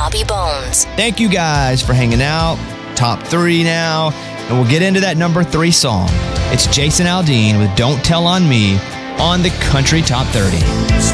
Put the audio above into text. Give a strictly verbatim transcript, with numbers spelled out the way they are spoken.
Bobby Bones. Thank you guys for hanging out. Top three now. And we'll get into that number three song. It's Jason Aldean with Don't Tell on Me on the Country Top thirty.